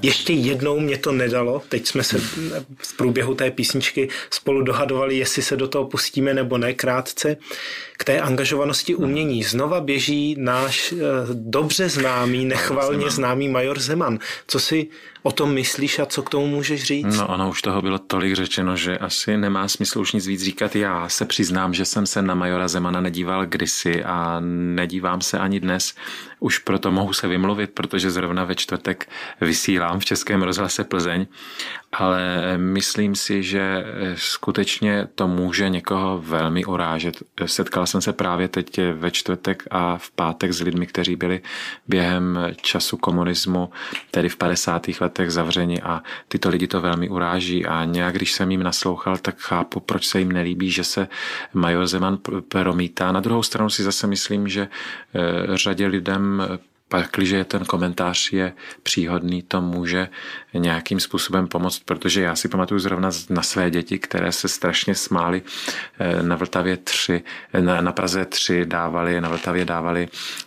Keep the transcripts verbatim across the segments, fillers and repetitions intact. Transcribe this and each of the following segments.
Ještě jednou mě to nedalo, teď jsme se v průběhu té písničky spolu dohadovali, jestli se do toho pustíme nebo ne, krátce. K té angažovanosti umění znova běží náš dobře známý, nechvalně známý major Zeman. Co si o tom myslíš a co k tomu můžeš říct? No ono už toho bylo tolik řečeno, že asi nemá smysl už nic víc říkat. Já se přiznám, že jsem se na majora Zemana nedíval kdysi a nedívám se ani dnes. Už proto mohu se vymluvit, protože zrovna ve čtvrtek vysílám v Českém rozhlase Plzeň, ale myslím si, že skutečně to může někoho velmi urážet. Setkal jsem se právě teď ve čtvrtek a v pátek s lidmi, kteří byli během času komunismu, tedy v padesátých letech zavřeni a tyto lidi to velmi uráží a nějak, když jsem jim naslouchal, tak chápu, proč se jim nelíbí, že se major Zeman promítá. Na druhou stranu si zase myslím, že řadě lidem pakliže ten komentář je příhodný, to může nějakým způsobem pomoct, protože já si pamatuju zrovna na své děti, které se strašně smály na Vltavě tři, na, na Praze tři dávali, na Vltavě dávali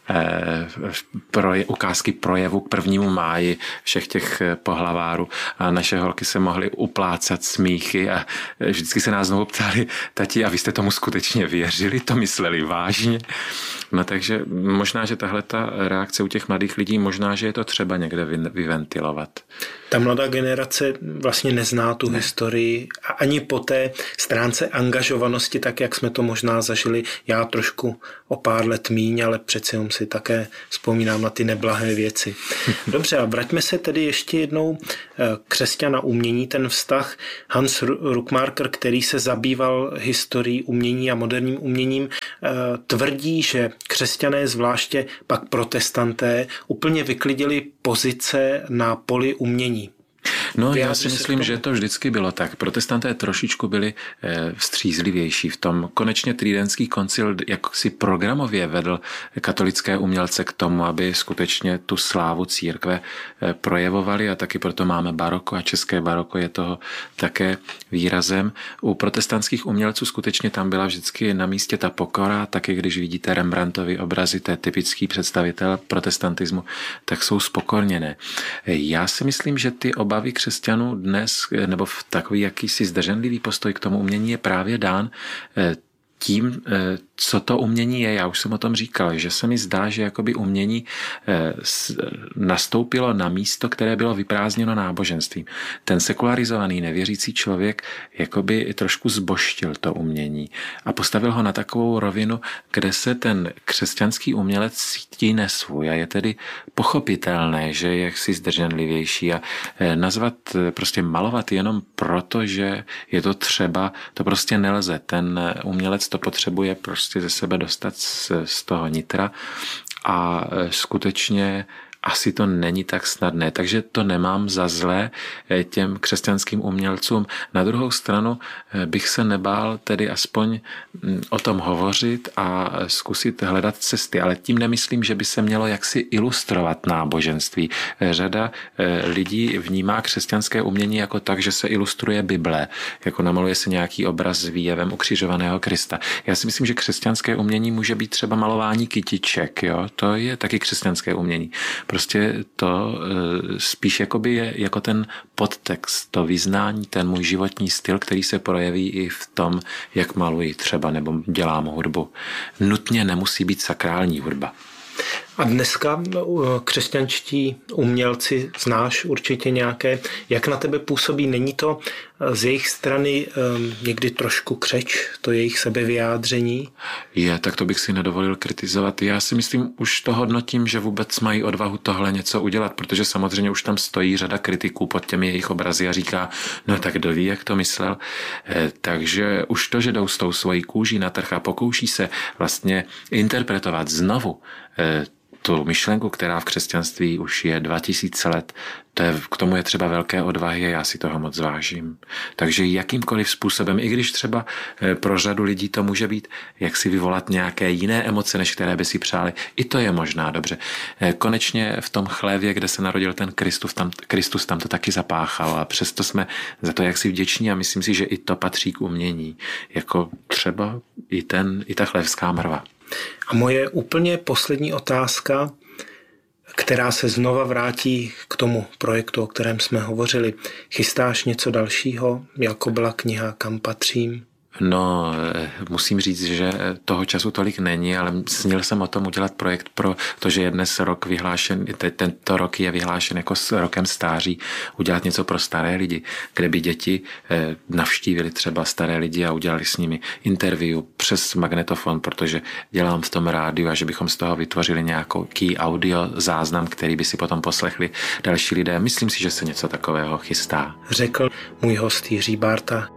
eh, proje, ukázky projevu k prvnímu máji všech těch pohlavárů a naše holky se mohly uplácat smíchy a vždycky se nás znovu ptali, tati, a vy jste tomu skutečně věřili, to mysleli vážně? No takže možná, že tahle ta reakce u těch mladých lidí, možná, že je to třeba někde vyventilovat. Ta mladá generace vlastně nezná tu ne. historii a ani po té stránce angažovanosti, tak jak jsme to možná zažili, já trošku o pár let míň, ale přece jenom si také vzpomínám na ty neblahé věci. Dobře, a vraťme se tedy ještě jednou křesťana umění, ten vztah. Hans Ruckmarker, který se zabýval historií umění a moderním uměním, tvrdí, že křesťané, zvláště pak protestanté, úplně vyklidili pozice na poli umění. No, já si myslím, že to vždycky bylo tak. Protestanté trošičku byli e, vstřízlivější v tom. Konečně Tridentský koncil jak si programově vedl katolické umělce k tomu, aby skutečně tu slávu církve e, projevovali a taky proto máme baroko a české baroko je toho také výrazem. U protestantských umělců skutečně tam byla vždycky na místě ta pokora, taky když vidíte Rembrandtovy obrazy, to je typický představitel protestantismu, tak jsou spokorněné. Já si myslím, že ty obavy křesťanů dnes, nebo v takový jakýsi zdrženlivý postoj k tomu umění je právě dán tím, co to umění je. Já už jsem o tom říkal, že se mi zdá, že jakoby umění nastoupilo na místo, které bylo vyprázdněno náboženstvím. Ten sekularizovaný nevěřící člověk jakoby trošku zbožtil to umění a postavil ho na takovou rovinu, kde se ten křesťanský umělec cítí nesvůj a je tedy pochopitelné, že je jaksi zdrženlivější a nazvat, prostě malovat jenom proto, že je to třeba, to prostě nelze. Ten umělec to potřebuje prostě ze sebe dostat z, z toho nitra a skutečně asi to není tak snadné, takže to nemám za zlé těm křesťanským umělcům. Na druhou stranu bych se nebál tedy aspoň o tom hovořit a zkusit hledat cesty, ale tím nemyslím, že by se mělo jaksi ilustrovat náboženství. Řada lidí vnímá křesťanské umění jako tak, že se ilustruje Bible, jako namaluje se nějaký obraz s výjevem ukřižovaného Krista. Já si myslím, že křesťanské umění může být třeba malování kytiček, jo? To je taky křesťanské umění. Prostě to spíš jakoby je jako ten podtext, to vyznání, ten můj životní styl, který se projeví i v tom, jak maluji třeba nebo dělám hudbu. Nutně nemusí být sakrální hudba. A dneska křesťanští umělci znáš určitě nějaké, jak na tebe působí? Není to z jejich strany někdy trošku křeč, to jejich sebevyjádření? Je, tak to bych si nedovolil kritizovat. Já si myslím, už to hodnotím, že vůbec mají odvahu tohle něco udělat, protože samozřejmě už tam stojí řada kritiků pod těmi jejich obrazy a říká, no tak kdo ví, jak to myslel. Takže už to, že jdou s tou svojí kůží na trh a pokouší se vlastně interpretovat znovu tu myšlenku, která v křesťanství už je dva tisíce let, to je, k tomu je třeba velké odvahy a já si toho moc zvážím. Takže jakýmkoliv způsobem, i když třeba pro řadu lidí to může být, jak si vyvolat nějaké jiné emoce, než které by si přáli, i to je možná dobře. Konečně v tom chlévě, kde se narodil ten Kristus, tam, Kristus tam to taky zapáchal a přesto jsme za to jaksi vděční a myslím si, že i to patří k umění. Jako třeba i, ten, i ta chlévská mrva. A moje úplně poslední otázka, která se znova vrátí k k tomu projektu, o kterém jsme hovořili. Chystáš něco dalšího, jako byla kniha Kam patřím? No, musím říct, že toho času tolik není, ale snil jsem o tom udělat projekt pro to, že je dnes rok vyhlášen, tento rok je vyhlášen jako s rokem stáří, udělat něco pro staré lidi, kde by děti navštívili třeba staré lidi a udělali s nimi interview přes magnetofon, protože dělám v tom rádiu a že bychom z toho vytvořili nějaký audio záznam, který by si potom poslechli další lidé. Myslím si, že se něco takového chystá. Řekl můj host Jiří Bárta.